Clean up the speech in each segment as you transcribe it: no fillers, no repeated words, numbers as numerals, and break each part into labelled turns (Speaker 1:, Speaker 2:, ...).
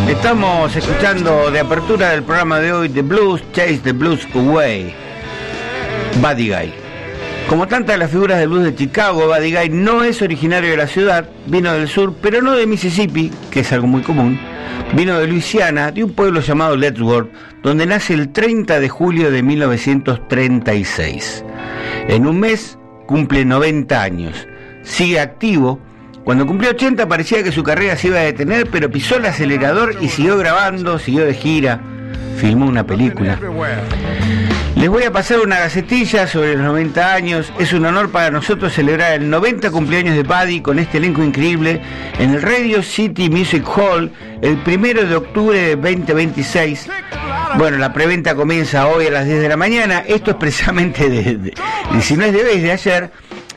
Speaker 1: Estamos escuchando de apertura del programa de hoy The Blues Chase the Blues Away, Buddy Guy. Como tantas de las figuras del blues de Chicago, Buddy Guy no es originario de la ciudad, vino del sur, pero no de Mississippi, que es algo muy común. Vino de Luisiana, de un pueblo llamado Lettsworth, donde nace el 30 de julio de 1936. En un mes cumple 90 años, sigue activo. Cuando cumplió 80 parecía que su carrera se iba a detener, pero pisó el acelerador y siguió grabando, siguió de gira, filmó una película. Les voy a pasar una gacetilla sobre los 90 años. Es un honor para nosotros celebrar el 90 cumpleaños de Buddy con este elenco increíble en el Radio City Music Hall el 1 de octubre de 2026. Bueno, la preventa comienza hoy a las 10 de la mañana. Esto es precisamente si no es de hoy, es de ayer.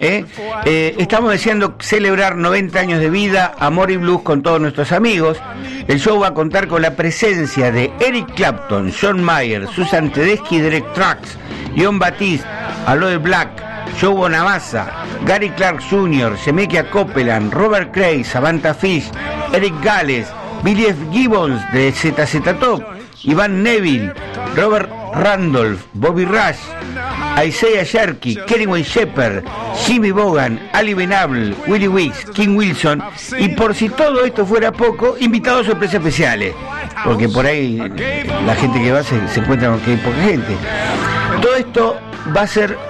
Speaker 1: Estamos deseando celebrar 90 años de vida, amor y blues con todos nuestros amigos. El show va a contar con la presencia de Eric Clapton, John Mayer, Susan Tedeschi, Derek Trucks, John Batiste, Aloe Black, Joe Bonamassa, Gary Clark Jr., Shemekia Copeland, Robert Cray, Samantha Fish, Eric Gales, Billy F. Gibbons de ZZ Top, Ivan Neville, Robert Randolph, Bobby Rush, Isaiah Sharkey, Kenny Wayne Shepherd, Jimmy Vaughan, Ali Venable, Willie Weeks, King Wilson, y por si todo esto fuera poco, invitados sorpresas especiales, porque por ahí la gente que va se encuentra con que hay poca gente. Todo esto va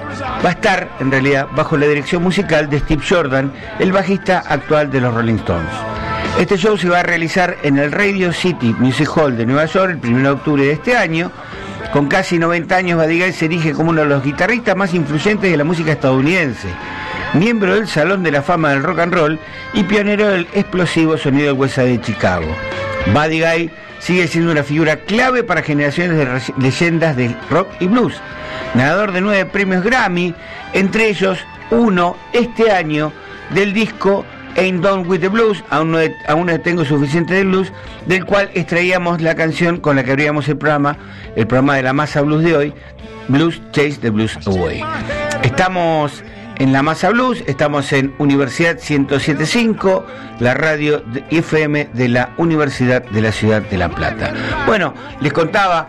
Speaker 1: a estar en realidad bajo la dirección musical de Steve Jordan, el bajista actual de los Rolling Stones. Este show se va a realizar en el Radio City Music Hall de Nueva York el 1 de octubre de este año. Con casi 90 años, Buddy Guy se erige como uno de los guitarristas más influyentes de la música estadounidense, miembro del Salón de la Fama del Rock and Roll y pionero del explosivo sonido del West Side de Chicago. Buddy Guy sigue siendo una figura clave para generaciones de leyendas del rock y blues. Ganador de 9 premios Grammy, entre ellos uno este año del disco Ain't Done With The Blues, aún no tengo suficiente de blues, del cual extraíamos la canción con la que abríamos el programa de la Masa Blues de hoy, Blues Chase the Blues Away. Estamos en la Masa Blues, estamos en Universidad 107.5, la radio FM de la Universidad de la Ciudad de La Plata. Bueno, les contaba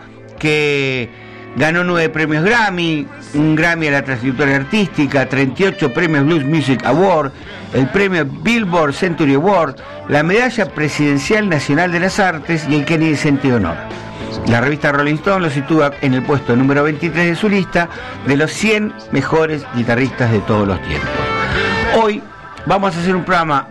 Speaker 1: que ganó 9 premios Grammy, un Grammy a la trayectoria artística, 38 premios Blues Music Award, el premio Billboard Century Award, la medalla presidencial nacional de las artes y el Kennedy Center Honor. La revista Rolling Stone lo sitúa en el puesto número 23 de su lista de los 100 mejores guitarristas de todos los tiempos. Hoy vamos a hacer un programa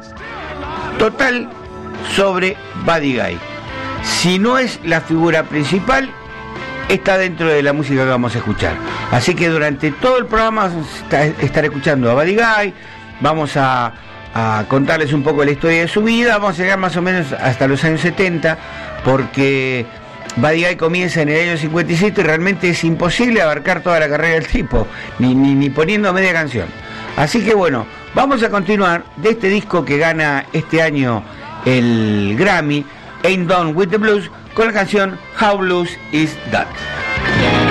Speaker 1: total sobre Buddy Guy. Si no es la figura principal, está dentro de la música que vamos a escuchar. Así que durante todo el programa vamos a estar escuchando a Buddy Guy, vamos a contarles un poco la historia de su vida, vamos a llegar más o menos hasta los años 70, porque Buddy Guy comienza en el año 57 y realmente es imposible abarcar toda la carrera del tipo, ni poniendo media canción. Así que bueno, vamos a continuar de este disco que gana este año el Grammy, Ain't Done With The Blues, con la canción How Blues Is That.